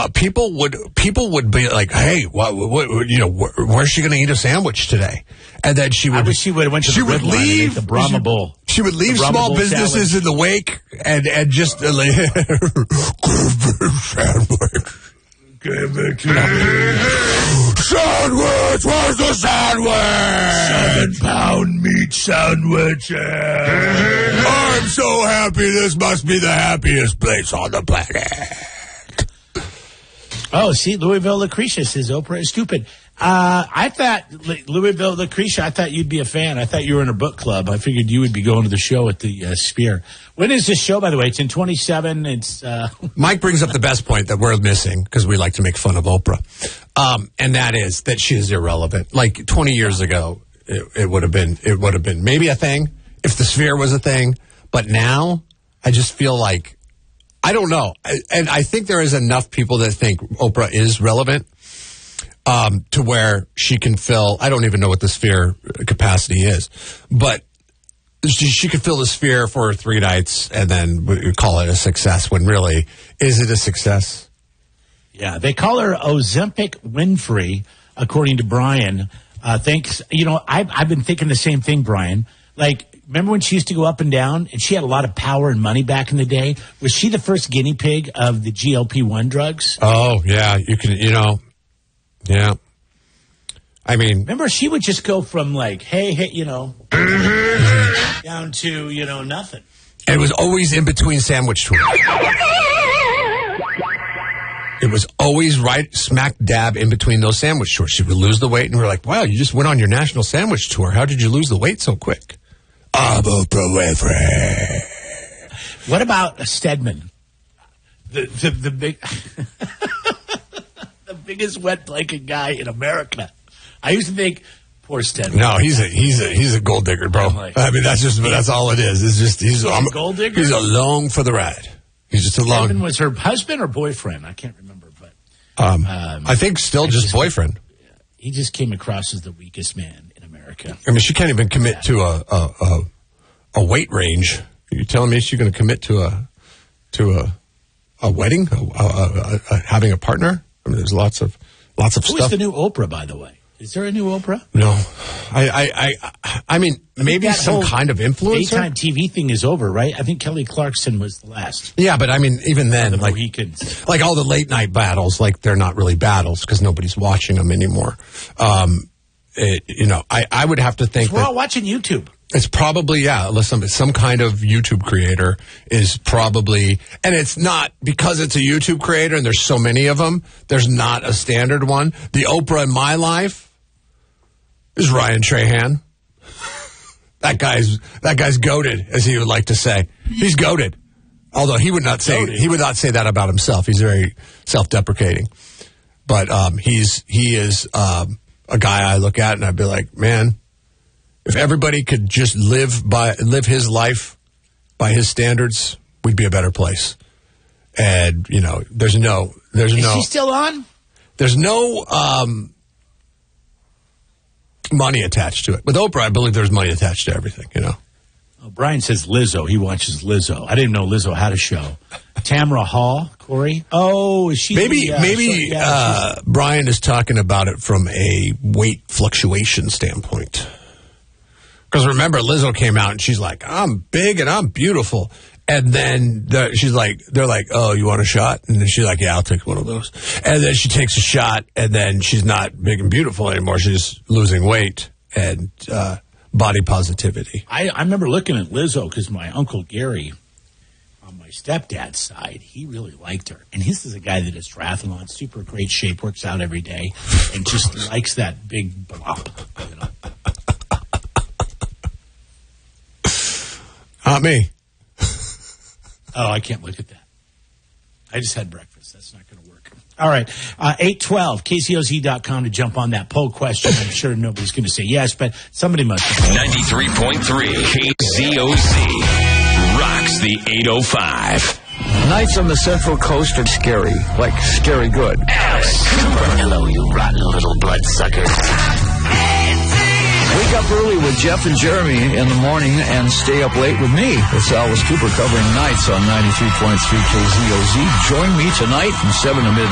people would be like, "Hey, where's she going to eat a sandwich today?" And then she would. I wish she would have went to the Red Line and ate the Brahma Bowl. She would leave small businesses sandwich. In the wake and just give me sandwich. Give it to me. Sandwich! Where's the sandwich? 7-pound meat sandwich. I'm so happy. This must be the happiest place on the planet. Oh, see, Louisville Lucretia says Oprah is stupid. I thought, Louisville Lucretia, I thought you'd be a fan. I thought you were in a book club. I figured you would be going to the show at the Sphere. When is this show, by the way? It's in 27. It's Mike brings up the best point that we're missing because we like to make fun of Oprah. And that is that she is irrelevant. Like 20 years ago, it would have been maybe a thing if the Sphere was a thing. But now I just feel like, I don't know. And I think there is enough people that think Oprah is relevant. To where she can fill, I don't even know what the Sphere capacity is, but she could fill the Sphere for 3 nights and then we call it a success when really, is it a success? Yeah, they call her Ozempic Winfrey, according to Brian. Thanks. I've been thinking the same thing, Brian. Like, remember when she used to go up and down and she had a lot of power and money back in the day? Was she the first guinea pig of the GLP-1 drugs? Oh, yeah. Yeah. I mean, remember she would just go from like, hey, down to, nothing. It was always in between sandwich tours. It was always right smack dab in between those sandwich tours. She would lose the weight and we're like, wow, you just went on your national sandwich tour. How did you lose the weight so quick? I'm Oprah Winfrey. What about Stedman? The big... biggest wet blanket guy in America. I used to think, poor Stedman. No, he's a gold digger, bro. That's all it is. It's just he's a gold digger. He's along for the ride. He's just along. Stedman was her husband or boyfriend? I can't remember, but I think still just boyfriend. He just came across as the weakest man in America. I mean, she can't even commit to a weight range. Are you telling me she's going to commit to a wedding, having a partner? I mean, there's lots of stuff. Who is the new Oprah, by the way? Is there a new Oprah? No. I mean, maybe some kind of influencer. Daytime TV thing is over, right? I think Kelly Clarkson was the last. Yeah, but I mean, even then, like all the late night battles, like they're not really battles because nobody's watching them anymore. I would have to think we're all watching YouTube. It's probably, listen, some kind of YouTube creator is probably, and it's not, because it's a YouTube creator and there's so many of them, there's not a standard one. The Oprah in my life is Ryan Trahan. That guy's goated, as he would like to say. He's goated. Although he would not say that about himself. He's very self-deprecating. But he is a guy I look at and I'd be like, man, if everybody could just live his life by his standards, we'd be a better place. And is she still on? There's no money attached to it. With Oprah, I believe there's money attached to everything. Oh, Brian says Lizzo. He watches Lizzo. I didn't know Lizzo had a show. Tamara Hall, Corey. Oh, is she? Maybe Brian is talking about it from a weight fluctuation standpoint. Because remember, Lizzo came out and she's like, I'm big and I'm beautiful. And then they're like, oh, you want a shot? And then she's like, yeah, I'll take one of those. And then she takes a shot and then she's not big and beautiful anymore. She's losing weight and body positivity. I remember looking at Lizzo because my Uncle Gary, on my stepdad's side, he really liked her. And this is a guy that does triathlon, super great shape, works out every day, and just likes that big blop, Not me. Oh, I can't look at that. I just had breakfast. That's not going to work. All right. 812, KCOZ.com to jump on that poll question. I'm sure nobody's going to say yes, but somebody must. 93.3 KCOZ rocks the 805. Nights on the Central Coast are scary, like scary good. Alice Cooper. Hello, you rotten little bloodsuckers. Wake up early with Jeff and Jeremy in the morning and stay up late with me. It's Alice Cooper covering nights on 93.3 KZOZ. Join me tonight from 7 to midnight.